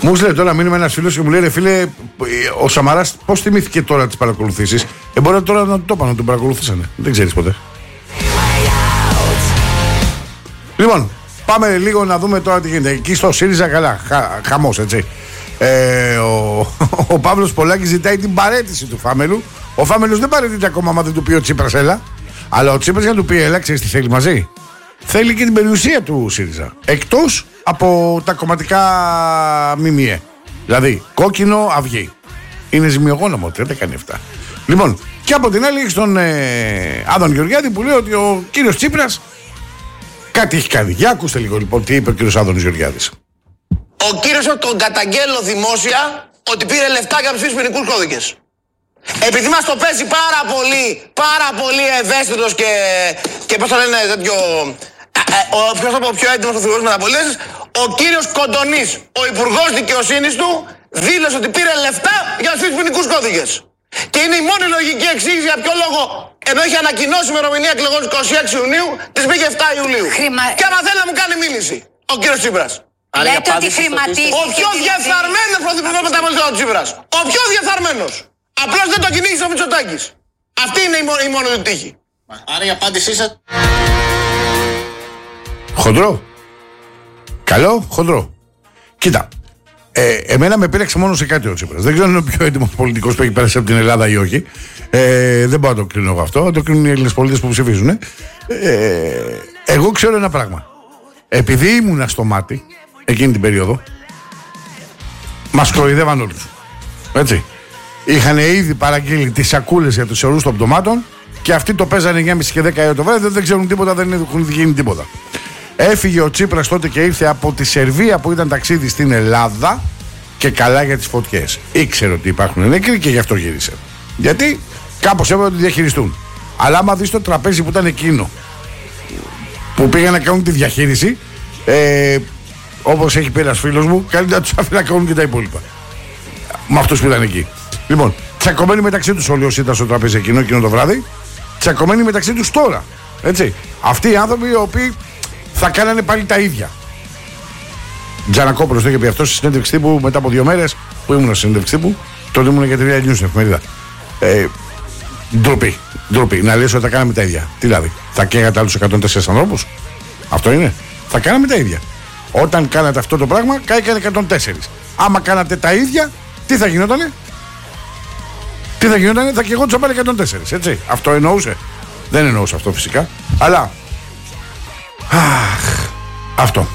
Μου λέει τώρα μήνυμα ένας φίλος και μου λέει ρε φίλε, ο Σαμαράς πώς θυμήθηκε τώρα τις παρακολουθήσεις. Μπορεί τώρα να το είπαν, να τον παρακολουθήσανε. Δεν ξέρεις ποτέ. Λοιπόν, πάμε λίγο να δούμε τώρα τι γίνεται. Εκεί στο ΣΥΡΙΖΑ καλά, χαμός έτσι. Ο Παύλος Πολάκης ζητάει την παραίτηση του Φάμελου. Ο Φάμελος δεν παραιτείται ακόμα, άμα δεν του πει ο Τσίπρας έλα. Αλλά ο Τσίπρας για να του πει έλα, ξέρεις τι θέλει μαζί. Θέλει και την περιουσία του ΣΥΡΙΖΑ. Εκτός από τα κομματικά ΜΜΕ. Δηλαδή, κόκκινο αυγή. Είναι ζημιογόνομο, δεν κάνει αυτά. Λοιπόν, και από την άλλη έχει τον Άδων Γεωργιάδη που λέει ότι ο κύριος Τσίπρας κάτι έχει κάνει. Για ακούστε λίγο λοιπόν τι είπε ο κύριος Άδωνης Γεωργιάδης. Ο κύριος τον καταγγέλλω δημόσια ότι πήρε λεφτά για να ψηφίσει ποινικούς κώδικες. Επειδή μας το παίζει πάρα πολύ ευαίσθητος και πώς το λένε τέτοιο... ο πιο έντιμος οδηγός μεταπολίτευσης, ο κύριος Κοντονής, ο υπουργός δικαιοσύνης του, δήλωσε ότι πήρε λεφτά για να ψηφίσει ποινικούς κώδικες. Και είναι η μόνη λογική εξήγηση για ποιο λόγο, ενώ έχει ανακοινώσει η ημερομηνία εκλογών 26 Ιουνίου, της πήγε 7 Ιουλίου. Και άμα θέλει να μου κάνει μήνυση, ο κύριος Τσίπρας. Λέτε ότι χρηματίστηκε. Ο πιο διεφθαρμένος πρωθυπουργός μεταπολιτών ο Τσίπρας. Ο πιο διεφθαρμένος. Απλώς δεν το κυνήγησε ο Μητσοτάκης. Αυτή είναι η μόνη του τύχη. Άρα η απάντησή σας. Χοντρό. Καλό, χοντρό. Κοίτα. Εμένα με πήραξε μόνο σε κάτι ο Τσίπρας. Δεν ξέρω αν είναι ο πιο έντιμος πολιτικός που έχει πέρασει από την Ελλάδα ή όχι. Δεν μπορώ να το κρίνω εγώ αυτό. Το κρίνουν οι Έλληνες πολίτες που ψηφίζουν. Εγώ ξέρω ένα πράγμα. Επειδή ήμουνα στο μάτι εκείνη την περίοδο, μας κοροϊδεύαν όλους. Έτσι. Είχαν ήδη παραγγείλει τις σακούλες για τους αιωρούς των πτωμάτων και αυτοί το παίζανε 9.30 και 10 το βράδυ. Δεν ξέρουν τίποτα, δεν έχουν γίνει τίποτα. Έφυγε ο Τσίπρας τότε και ήρθε από τη Σερβία που ήταν ταξίδι στην Ελλάδα και καλά για τις φωτιές. Ήξερε ότι υπάρχουν νεκροί και γι' αυτό γύρισε. Γιατί κάπως έπρεπε να το διαχειριστούν. Αλλά άμα δεις το τραπέζι που ήταν εκείνο που πήγαν να κάνουν τη διαχείριση, όπως έχει πει ένας φίλος μου, καλύτερα τους άφηνε να κάνουν και τα υπόλοιπα. Με αυτούς που ήταν εκεί. Λοιπόν, τσακωμένοι μεταξύ τους όλοι όσοι ήταν στο τραπέζι εκείνο το βράδυ, τσακωμένοι μεταξύ τους τώρα. Έτσι. Αυτοί οι άνθρωποι οι οποίοι θα κάνανε πάλι τα ίδια. Τζανακόπουλος το είχε πει αυτό στη συνέντευξη τύπου μετά από 2 μέρες που ήμουν στη συνέντευξη τύπου. Τότε ήμουν για τη Real News στην εφημερίδα. Ντροπή. Να λες ότι θα κάναμε τα ίδια. Τι δηλαδή, θα καίγατε άλλους 104 ανθρώπους. Αυτό είναι. Θα κάναμε τα ίδια. Όταν κάνατε αυτό το πράγμα, κάηκαν 104. Άμα κάνατε τα ίδια, τι θα γινότανε. Θα καιγόντουσαν πάλι 104. Έτσι. Αυτό εννοούσε. Δεν εννοούσε αυτό φυσικά. Αλλά. Αυτό.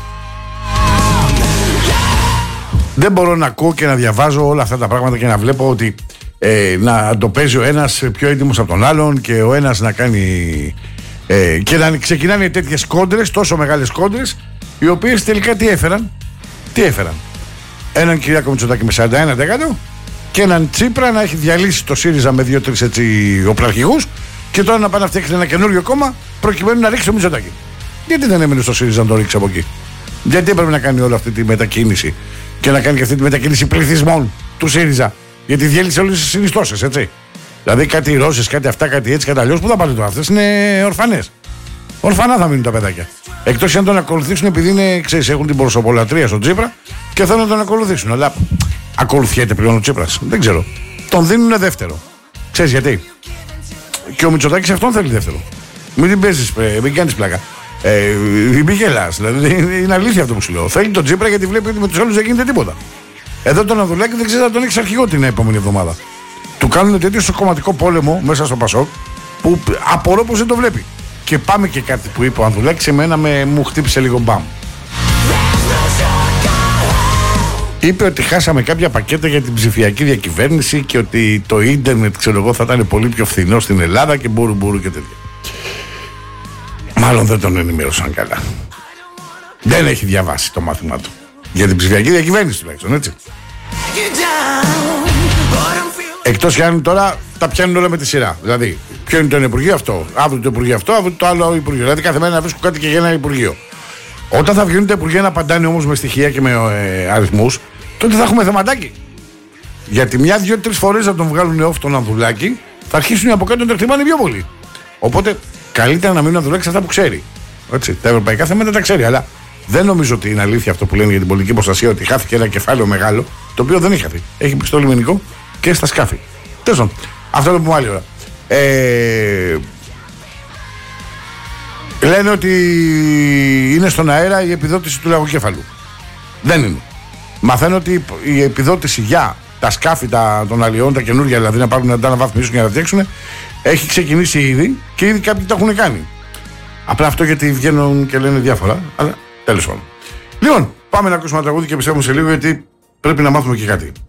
Δεν μπορώ να ακούω και να διαβάζω όλα αυτά τα πράγματα και να βλέπω ότι να το παίζει ο ένας πιο έτοιμος από τον άλλον και ο ένας να κάνει και να ξεκινάνε τέτοιες κόντρες, τόσο μεγάλες κόντρες, οι οποίες τελικά τι έφεραν. Έναν Κυριάκο Μητσοτάκη με 41% και έναν Τσίπρα να έχει διαλύσει το ΣΥΡΙΖΑ με 2-3 έτσι οπλαρχηγούς και τώρα να πάνε να φτιάξει ένα καινούριο κόμμα προκειμένου να ρίξει το Μητσοτάκη. Γιατί δεν έμεινε στο ΣΥΡΙΖΑ να το ρίξει από εκεί? Γιατί έπρεπε να κάνει όλη αυτή τη μετακίνηση και να κάνει και αυτή τη μετακίνηση πληθυσμών του ΣΥΡΙΖΑ? Γιατί διέλυσε όλες τις συνιστώσεις, έτσι. Δηλαδή κάτι Ρώσες, κάτι αυτά, κάτι έτσι, κάτι αλλιώς. Πού θα πάνε τώρα? Αυτές είναι ορφανές. Ορφανά θα μείνουν τα παιδάκια. Εκτός αν τον ακολουθήσουν επειδή είναι, ξέρεις, έχουν την προσωπολατρία στον Τσίπρα και θέλουν να τον ακολουθήσουν. Αλλά ακολουθιέται πλέον ο Τσίπρας? Δεν ξέρω. Τον δίνουν δεύτερο. Ξέρεις γιατί? Και ο Μητσοτάκης αυτόν θέλει δεύτερο. Μην την παίζεις, μην κάνεις πλάκα. Μην γελάς. Δηλαδή είναι αλήθεια αυτό που σου λέω. Θέλει τον Τσίπρα γιατί βλέπει ότι με τους άλλους δεν γίνεται τίποτα. Εδώ τον Ανδρουλάκη δεν ξέρει να τον έχει αρχηγό την επόμενη εβδομάδα. Του κάνουν τέτοιο στο κομματικό πόλεμο μέσα στο Πασόκ που απορώ πως δεν το βλέπει. Και πάμε και κάτι που είπε ο Ανδρουλάκης, εμένα μου χτύπησε λίγο μπαμ. Είπε ότι χάσαμε κάποια πακέτα για την ψηφιακή διακυβέρνηση και ότι το ίντερνετ, ξέρω εγώ, θα ήταν πολύ πιο φθηνό στην Ελλάδα και μπορούν και τέτοια. Μάλλον δεν τον ενημέρωσαν καλά. Δεν έχει διαβάσει το μάθημά του. Για την ψηφιακή διακυβέρνηση τουλάχιστον, έτσι. Εκτός κι αν τώρα τα πιάνουν όλα με τη σειρά. Δηλαδή, ποιο είναι το Υπουργείο αυτό, αύριο το Υπουργείο αυτό, αύριο το άλλο Υπουργείο. Δηλαδή, κάθε μέρα να βρίσκουν κάτι και για ένα Υπουργείο. Όταν θα βγαίνουν τα Υπουργεία να απαντάνε όμως με στοιχεία και με αριθμούς, τότε θα έχουμε θεματάκι. Γιατί 1-2-3 φορές θα τον βγάλουν off τον Ανδρουλάκη, θα αρχίσουν από κάτω να το εκτιμάνε πιο πολύ. Οπότε, καλύτερα να μείνουν Ανδρουλάκη σε αυτά που ξέρει. Έτσι, τα ευρωπαϊκά θέματα τα ξέρει, αλλά Δεν νομίζω ότι είναι αλήθεια αυτό που λένε για την πολιτική προστασία, ότι χάθηκε ένα κεφάλαιο μεγάλο, το οποίο δεν έχει χαθεί. Έχει μπει στο λιμενικό και στα σκάφη. Τέλος πάντων, αυτό το πούμε άλλη ώρα. Λένε ότι είναι στον αέρα η επιδότηση του λαγοκέφαλου. Δεν είναι. Μαθαίνω ότι η επιδότηση για τα σκάφη των αλλιών, τα καινούργια δηλαδή, να πάρουν να τα αναβαθμίσουν και να τα φτιάξουν, έχει ξεκινήσει ήδη και ήδη κάποιοι τα έχουν κάνει. Απλά αυτό γιατί βγαίνουν και λένε διάφορα, αλλά τέλος πάντων. Λοιπόν, πάμε να ακούσουμε ένα τραγούδι και πιστεύουμε σε λίγο, γιατί πρέπει να μάθουμε και κάτι.